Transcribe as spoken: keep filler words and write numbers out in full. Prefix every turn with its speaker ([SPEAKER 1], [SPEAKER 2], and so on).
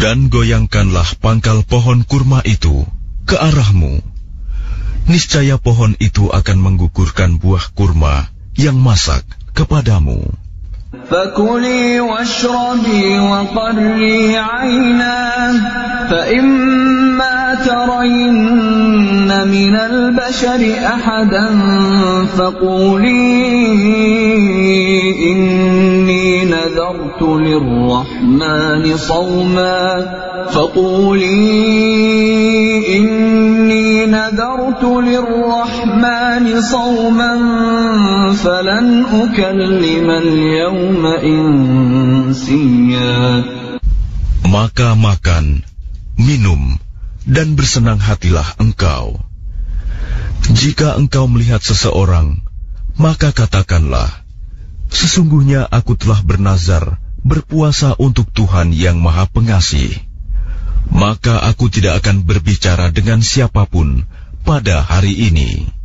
[SPEAKER 1] Dan goyangkanlah pangkal pohon kurma itu ke arahmu. Niscaya pohon itu akan menggugurkan buah kurma yang masak kepadamu.
[SPEAKER 2] فَكُلِي وَاشْرَبِي وَقَرِّي عَيْنًا فَإِمَّا تَرَيِنَّ مِنَ الْبَشَرِ أَحَدًا فَقُولِي إِنِّي نَذَرْتُ لِلرَّحْمَنِ صَوْمًا فَقُولِي إِنِّي نَذَرْتُ لِلرَّحْمَنِ صَوْمًا فَلَنْ أُكَلِّمَ الْيَوْمَ إِنسِيًّا.
[SPEAKER 1] Maka makan, minum, dan bersenang hatilah engkau. Jika engkau melihat seseorang, maka katakanlah, sesungguhnya aku telah bernazar berpuasa untuk Tuhan yang Maha Pengasih. Maka aku tidak akan berbicara dengan siapapun pada hari ini.